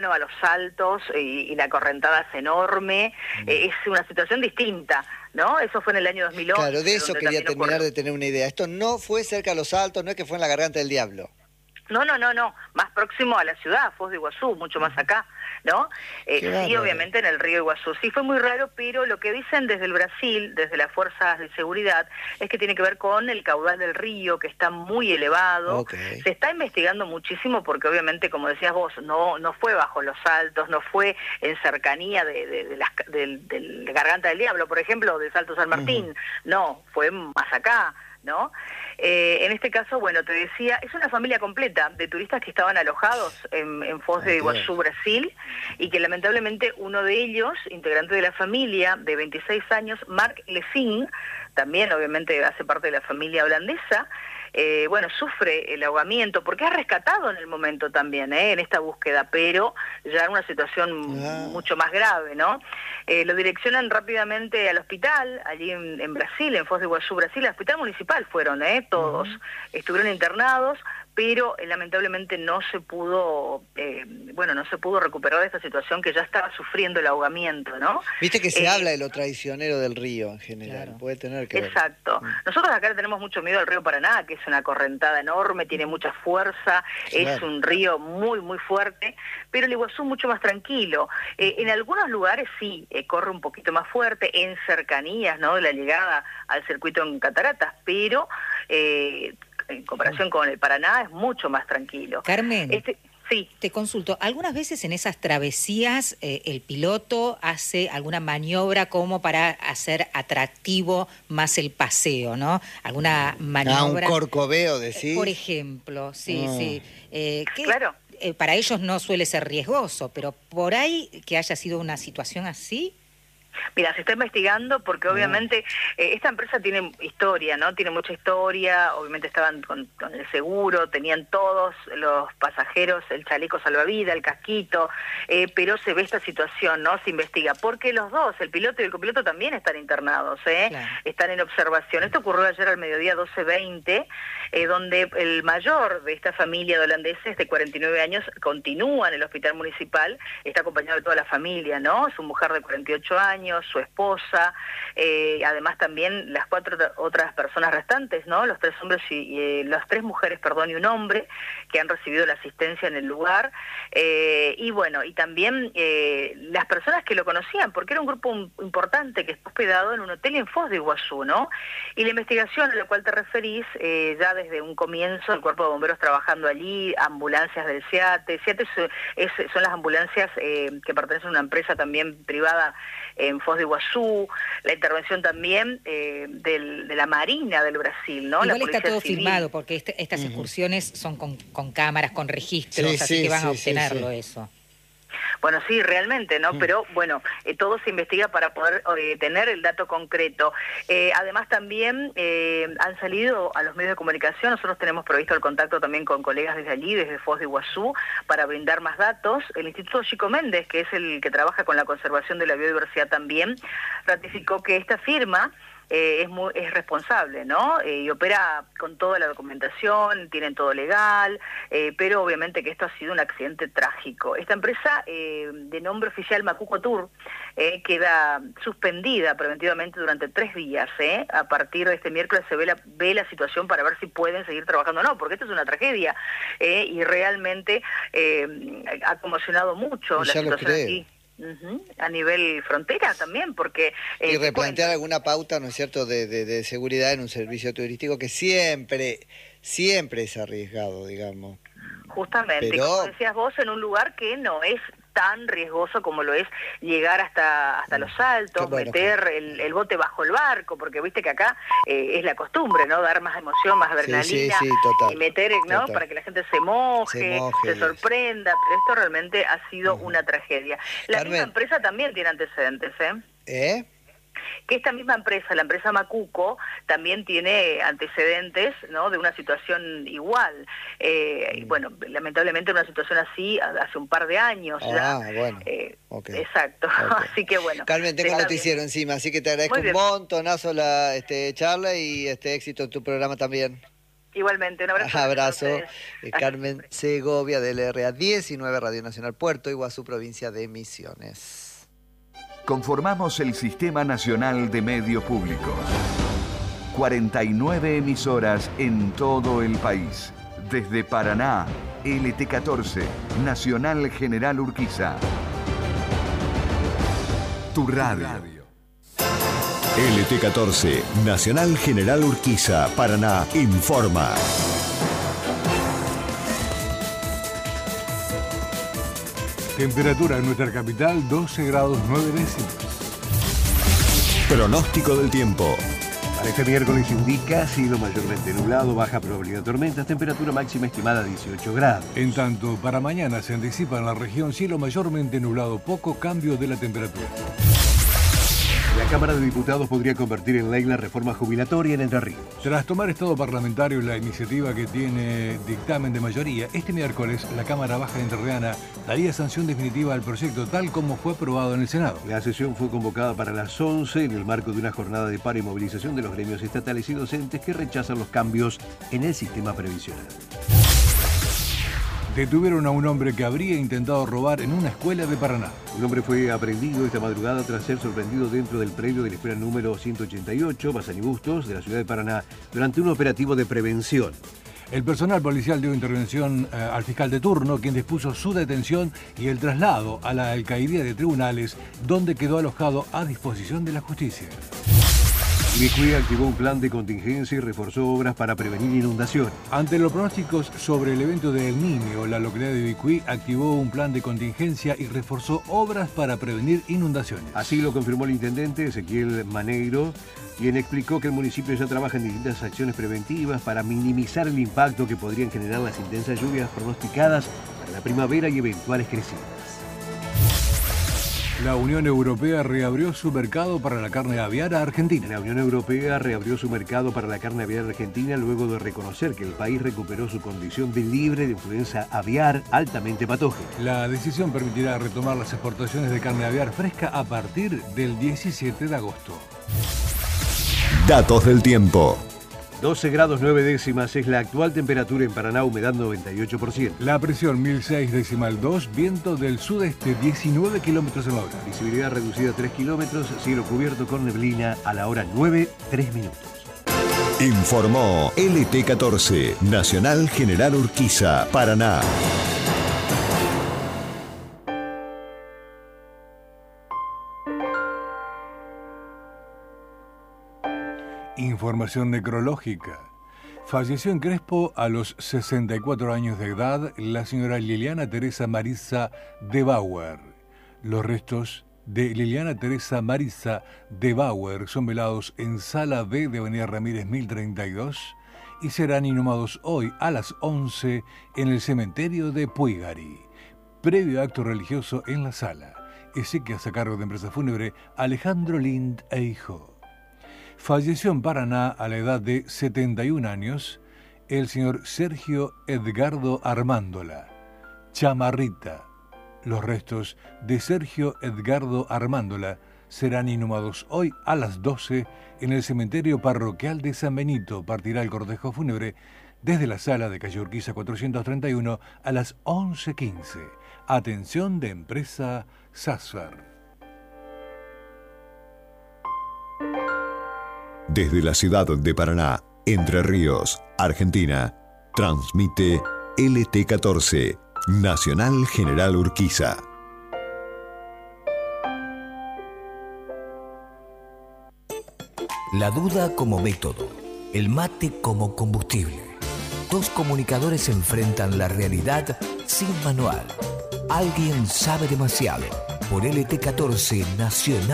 a los saltos y la correntada es enorme, es una situación distinta, ¿no? Eso fue en el año 2011. Claro, de eso quería terminar ocurrió. de tener una idea. Esto no fue cerca de los Altos, no es que fue en la Garganta del Diablo. No, más próximo a la ciudad, Foz de Iguazú, mucho más acá, ¿no? Sí, obviamente en el río Iguazú. Sí, fue muy raro, pero lo que dicen desde el Brasil, desde las fuerzas de seguridad, es que tiene que ver con el caudal del río, que está muy elevado. Okay. Se está investigando muchísimo porque obviamente, como decías vos, no fue bajo los Altos, no fue en cercanía de la Garganta del Diablo, por ejemplo, de Salto San Martín. No, fue más acá, ¿no? En este caso, bueno, te decía, es una familia completa de turistas que estaban alojados en Foz de Iguazú, Brasil, y que lamentablemente uno de ellos, integrante de la familia, de 26 años, Mark Lessing, también obviamente hace parte de la familia holandesa, bueno, sufre el ahogamiento, porque es rescatado en el momento también, en esta búsqueda, pero ya en una situación mucho más grave, ¿no? Lo direccionan rápidamente al hospital, allí en Brasil, en Foz de Iguazú, Brasil, al hospital municipal fueron, todos, estuvieron internados, pero lamentablemente no se pudo recuperar de esta situación que ya estaba sufriendo el ahogamiento, ¿no? Viste que se habla de lo traicionero del río en general, claro. Puede tener que ver. Exacto. Nosotros acá tenemos mucho miedo al río Paraná, que es una correntada enorme, tiene mucha fuerza, es un río muy, muy fuerte, pero el Iguazú mucho más tranquilo. En algunos lugares sí, corre un poquito más fuerte, en cercanías, ¿no?, de la llegada al circuito en Cataratas, pero en comparación con el Paraná es mucho más tranquilo. Carmen, sí. Te consulto, algunas veces en esas travesías el piloto hace alguna maniobra como para hacer atractivo más el paseo, ¿no? Alguna maniobra... un corcoveo, decís. Por ejemplo, sí. Claro. Para ellos no suele ser riesgoso, pero por ahí que haya sido una situación así... Mira, se está investigando porque obviamente esta empresa tiene historia, ¿no? Tiene mucha historia, obviamente estaban con el seguro, tenían todos los pasajeros el chaleco salvavidas, el casquito, pero se ve esta situación, ¿no? Se investiga, porque los dos, el piloto y el copiloto también están internados, Claro. Están en observación. Esto ocurrió ayer al mediodía 12:20, donde el mayor de esta familia de holandeses de 49 años continúa en el hospital municipal, está acompañado de toda la familia, ¿no? Su mujer de 48 años, su esposa, además también las 4 otras personas restantes, ¿no? Los 3 hombres las 3 mujeres, y un hombre que han recibido la asistencia en el lugar, y bueno, y también las personas que lo conocían, porque era un grupo importante que está hospedado en un hotel en Foz de Iguazú, ¿no? Y la investigación a la cual te referís, ya desde un comienzo, el cuerpo de bomberos trabajando allí, ambulancias del SEATE son las ambulancias que pertenecen a una empresa también privada en Foz de Iguazú, la intervención también de la Marina del Brasil, ¿no? Igual la está todo civil. filmado, porque estas excursiones son con cámaras, con registros, así que van a obtenerlo eso. Bueno, sí, realmente, ¿no? Pero bueno, todo se investiga para poder tener el dato concreto. Además también han salido a los medios de comunicación, nosotros tenemos previsto el contacto también con colegas desde allí, desde Foz de Iguazú, para brindar más datos. El Instituto Chico Méndez, que es el que trabaja con la conservación de la biodiversidad también, ratificó que esta firma es responsable, ¿no? Y opera con toda la documentación, tienen todo legal, pero obviamente que esto ha sido un accidente trágico. Esta empresa, de nombre oficial Macuco Tour, queda suspendida preventivamente durante 3 días, A partir de este miércoles se ve la situación para ver si pueden seguir trabajando o no, porque esto es una tragedia, y realmente ha conmocionado mucho la situación aquí. A nivel frontera también, porque... y replantear alguna pauta, ¿no es cierto?, de seguridad en un servicio turístico que siempre es arriesgado, digamos. Justamente, pero... como decías vos, en un lugar que no es tan riesgoso como lo es llegar hasta los Altos, meter el bote bajo el barco, porque viste que acá es la costumbre, ¿no? Dar más emoción, más adrenalina, total, y meter, ¿no? Para que la gente se moje, se sorprenda, pero esto realmente ha sido una tragedia. La misma empresa también tiene antecedentes, que esta misma empresa, la empresa Macuco, también tiene antecedentes, ¿no?, de una situación igual. Y bueno, lamentablemente una situación así hace un par de años ya. Bueno. Exacto. Así que bueno. Carmen, tengo noticiero encima, así que te agradezco un montonazo la charla y éxito en tu programa también. Igualmente, un abrazo. Abrazo. Carmen Segovia del RA 19, Radio Nacional Puerto Iguazú, provincia de Misiones. Conformamos el Sistema Nacional de Medios Públicos. 49 emisoras en todo el país. Desde Paraná, LT14, Nacional General Urquiza. Tu radio. LT14, Nacional General Urquiza, Paraná, informa. Temperatura en nuestra capital, 12 grados 9 décimas. Pronóstico del tiempo. Para este miércoles indica cielo mayormente nublado, baja probabilidad de tormentas, temperatura máxima estimada 18 grados. En tanto, para mañana se anticipa en la región cielo mayormente nublado, poco cambio de la temperatura. La Cámara de Diputados podría convertir en ley la reforma jubilatoria en Entre Ríos. Tras tomar estado parlamentario la iniciativa que tiene dictamen de mayoría, este miércoles la Cámara Baja Entrerriana daría sanción definitiva al proyecto tal como fue aprobado en el Senado. La sesión fue convocada para las 11 en el marco de una jornada de paro y movilización de los gremios estatales y docentes que rechazan los cambios en el sistema previsional. Detuvieron a un hombre que habría intentado robar en una escuela de Paraná. Un hombre fue aprehendido esta madrugada tras ser sorprendido dentro del predio de la escuela número 188, Bazán y Bustos, de la ciudad de Paraná, durante un operativo de prevención. El personal policial dio intervención al fiscal de turno, quien dispuso su detención y el traslado a la alcaldía de tribunales, donde quedó alojado a disposición de la justicia. Ibicuí activó un plan de contingencia y reforzó obras para prevenir inundaciones. Ante los pronósticos sobre el evento de El Niño, la localidad de Ibicuí activó un plan de contingencia y reforzó obras para prevenir inundaciones. Así lo confirmó el intendente Ezequiel Maneiro, quien explicó que el municipio ya trabaja en distintas acciones preventivas para minimizar el impacto que podrían generar las intensas lluvias pronosticadas para la primavera y eventuales crecidas. La Unión Europea reabrió su mercado para la carne aviar a Argentina. La Unión Europea reabrió su mercado para la carne aviar argentina luego de reconocer que el país recuperó su condición de libre de influenza aviar altamente patógena. La decisión permitirá retomar las exportaciones de carne aviar fresca a partir del 17 de agosto. Datos del tiempo. 12 grados 9 décimas es la actual temperatura en Paraná, humedad 98%. La presión 1006,2, viento del sudeste 19 kilómetros en la hora. Visibilidad reducida 3 kilómetros, cielo cubierto con neblina a la hora 9, 3 minutos. Informó LT14, Nacional General Urquiza, Paraná. Información necrológica. Falleció en Crespo a los 64 años de edad la señora Liliana Teresa Marisa de Bauer. Los restos de Liliana Teresa Marisa de Bauer son velados en Sala B de Avenida Ramírez 1032 y serán inhumados hoy a las 11 en el cementerio de Puigari. Previo acto religioso en la sala. Exequias a cargo de empresa fúnebre Alejandro Lind e Hijo. Falleció en Paraná a la edad de 71 años el señor Sergio Edgardo Armándola, Chamarrita. Los restos de Sergio Edgardo Armándola serán inhumados hoy a las 12 en el cementerio parroquial de San Benito. Partirá el cortejo fúnebre desde la sala de calle Urquiza 431 a las 11:15. Atención de empresa Sasfar. Desde la ciudad de Paraná, Entre Ríos, Argentina, transmite LT14, Nacional General Urquiza. La duda como método, el mate como combustible. Dos comunicadores enfrentan la realidad sin manual. Alguien sabe demasiado. Por LT14 Nacional.